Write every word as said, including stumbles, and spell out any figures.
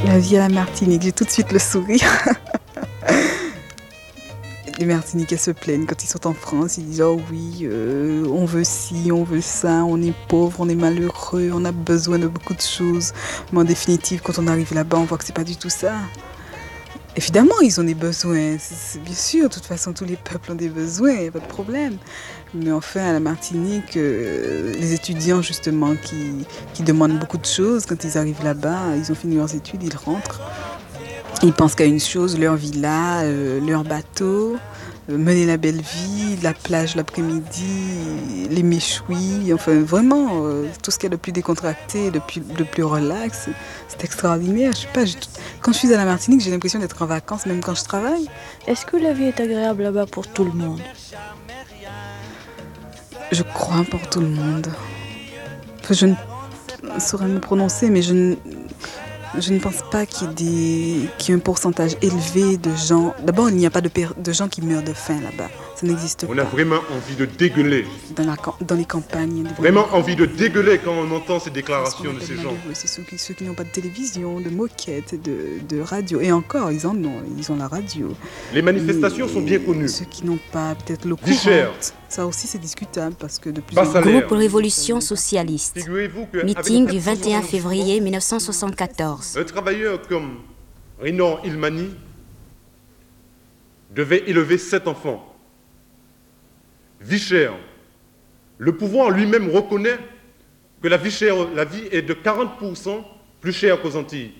La vie à la Martinique, j'ai tout de suite le sourire. Les Martiniquais se plaignent quand ils sont en France, ils disent « Oh oui, euh, on veut ci, on veut ça, on est pauvre, on est malheureux, on a besoin de beaucoup de choses. » Mais en définitive, quand on arrive là-bas, on voit que c'est pas du tout ça. Évidemment, ils ont des besoins, c'est, c'est bien sûr, de toute façon, tous les peuples ont des besoins, il n'y a pas de problème. Mais enfin, à la Martinique, euh, les étudiants justement qui, qui demandent beaucoup de choses, quand ils arrivent là-bas, ils ont fini leurs études, ils rentrent. Ils pensent qu'à une chose, leur villa, euh, leur bateau, euh, mener la belle vie, la plage l'après-midi, les méchouis, enfin vraiment, euh, tout ce qu'il y a de plus décontracté, de plus, de plus relax, c'est extraordinaire. Je sais pas, j'ai tout- quand je suis à la Martinique, j'ai l'impression d'être en vacances, même quand je travaille. Est-ce que la vie est agréable là-bas pour tout le monde? Je crois pour tout le monde. Enfin, je ne saurais me prononcer, mais je ne, je ne pense pas qu'il y ait des, qu'il y ait un pourcentage élevé de gens. D'abord, il n'y a pas de, per- de gens qui meurent de faim là-bas. Ça n'existe On a pas. vraiment envie de dégueuler. Dans, la, cam- dans les campagnes, il y a des Vraiment envie de dégueuler quand on entend ces déclarations de ces gens. C'est ceux qui, ceux qui n'ont pas de télévision, de moquette, de, de radio. Et encore, ils en ont, ils ont la radio. Les manifestations Et sont bien connues. Ceux qui n'ont pas peut-être le Vie chère. courant, ça aussi c'est discutable parce que de plus Bas en plus... salaire. Groupe Révolution Socialiste. Figurez-vous que Meeting avec du vingt et un soixante-dix février mille neuf cent soixante-quatorze. un travailleur comme Renan Ilmani devait élever sept enfants. Vie chère. Le pouvoir lui-même reconnaît que la vie chère, la vie est de quarante pour cent plus chère qu'aux Antilles.